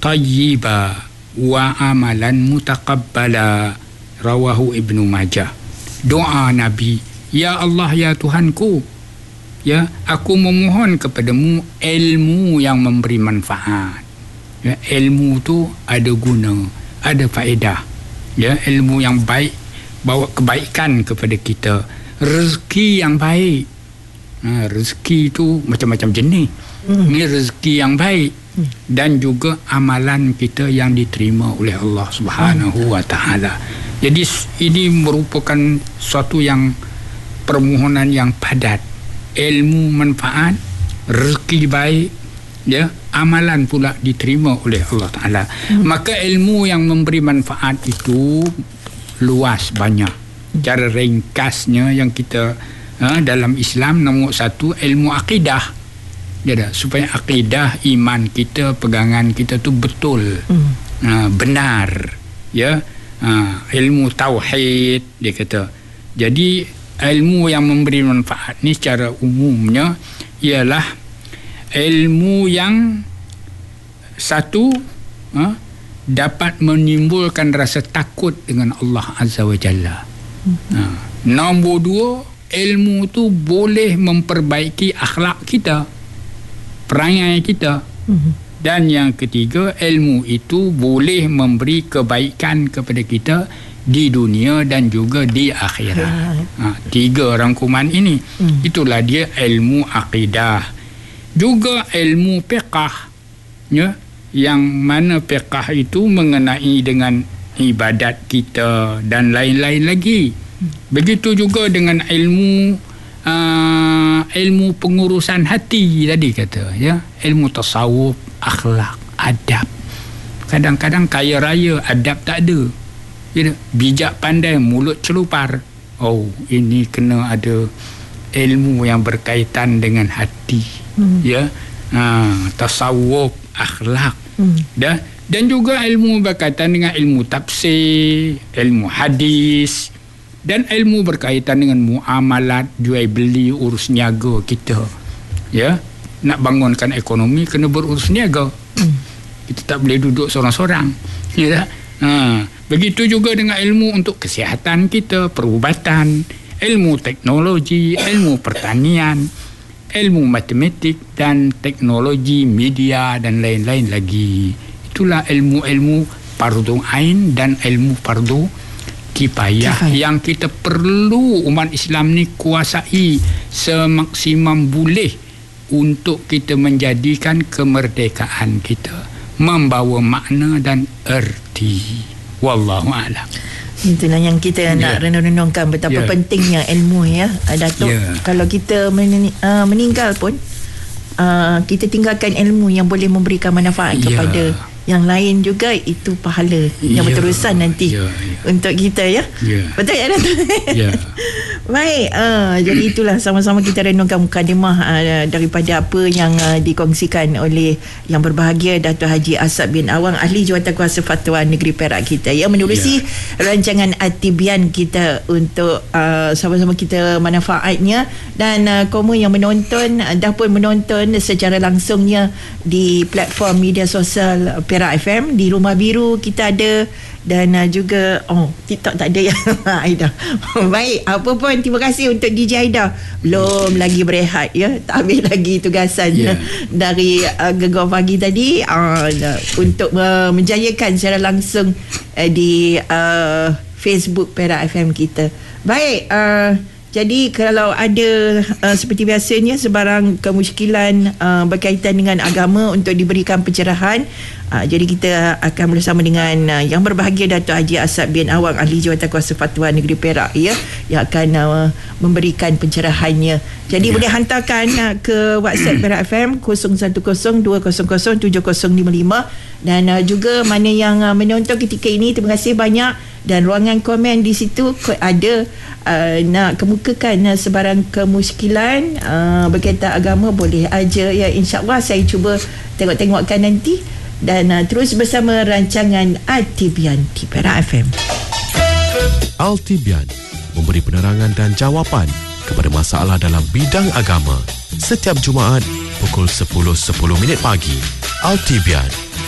tayyiba wa amalan mutaqabbala, rawahu Ibnu Majah. Doa Nabi, ya Allah, ya Tuhanku, ya, aku memohon kepadamu ilmu yang memberi manfaat. Ya, ilmu tu ada guna, ada faedah. Ya, ilmu yang baik bawa kebaikan kepada kita. Rezeki yang baik. Rezeki tu macam-macam jenis. Ini rezeki yang baik. Dan juga amalan kita yang diterima oleh Allah Subhanahu wa ta'ala. Jadi ini merupakan suatu yang permohonan yang padat. Ilmu manfaat, rezeki baik, ya, amalan pula diterima oleh Allah Ta'ala. Maka ilmu yang memberi manfaat itu luas, banyak. Cara ringkasnya yang kita dalam Islam, nombor satu, ilmu akidah. Ya, supaya akidah iman kita, pegangan kita tu betul, benar, ya. Ilmu tauhid dia kata. Jadi ilmu yang memberi manfaat ni secara umumnya ialah ilmu yang satu, dapat menimbulkan rasa takut dengan Allah Azza wa Jalla. Nombor dua, ilmu tu boleh memperbaiki akhlak kita, perangai kita. Dan yang ketiga, ilmu itu boleh memberi kebaikan kepada kita di dunia dan juga di akhirat. Tiga rangkuman ini. Itulah dia ilmu akidah. Juga ilmu fiqh, ya, yang mana fiqh itu mengenai dengan ibadat kita dan lain-lain lagi. Begitu juga dengan ilmu pengurusan hati tadi kata, ya, ilmu tasawuf, akhlak, adab. Kadang-kadang kaya raya, adab tak ada, ya, bijak pandai, mulut celupar. Oh, ini kena ada ilmu yang berkaitan dengan hati, ya, tasawuf, akhlak, dan juga ilmu berkaitan dengan ilmu tafsir, ilmu hadis, dan ilmu berkaitan dengan muamalat, jual beli, urus niaga kita. Ya, nak bangunkan ekonomi kena berurus niaga. Kita tak boleh duduk seorang-seorang. Ya. Begitu juga dengan ilmu untuk kesihatan kita, perubatan, ilmu teknologi, ilmu pertanian, ilmu matematik dan teknologi media dan lain-lain lagi. Itulah ilmu-ilmu fardu ain dan ilmu fardu kifayah yang kita perlu umat Islam ni kuasai semaksimum boleh untuk kita menjadikan kemerdekaan kita membawa makna dan erti. Wallahu a'lam. Itulah yang kita nak renung-renungkan betapa pentingnya ilmu, ya, Datuk. Kalau kita meninggal pun kita tinggalkan ilmu yang boleh memberikan manfaat kepada yang lain juga, itu pahala yang berterusan nanti untuk kita, ya. Betul ya, Datuk? Baik, jadi itulah sama-sama kita renungkan mukadimah daripada apa yang dikongsikan oleh yang berbahagia Dato' Haji As'ad bin Awang, ahli Jawatankuasa Fatwa Negeri Perak kita, yang menerusi rancangan At-Tibyan kita untuk sama-sama kita manfaatnya. Dan kamu yang menonton dah pun menonton secara langsungnya di platform media sosial Perak FM, di Rumah Biru kita ada, dan juga TikTok tak ada, ya. Aida. Baik, apa pun terima kasih untuk DJ Aida. Belum lagi berehat, ya, tak habis lagi tugasan dari Gegar Pagi tadi untuk menjayakan secara langsung di Facebook Perak FM kita. Baik, jadi kalau ada seperti biasanya sebarang kemusykilan berkaitan dengan agama untuk diberikan pencerahan, jadi kita akan bersama dengan yang berbahagia Dato' Haji As'ad bin Awang, ahli Jawatankuasa Fatwa Negeri Perak, ya, yang akan memberikan pencerahannya. Jadi boleh hantarkan ke WhatsApp Perak FM 0102007055. Dan juga mana yang menonton ketika ini, terima kasih banyak. Dan ruangan komen di situ ada nak kemukakan sebarang kemusykilan berkaitan agama, boleh aja, ya. InsyaAllah saya cuba tengok-tengokkan nanti. Dan terus bersama rancangan Al-Tibyan di Perak FM. Al-Tibyan memberi penerangan dan jawapan kepada masalah dalam bidang agama. Setiap Jumaat pukul 10.10 pagi. Al-Tibyan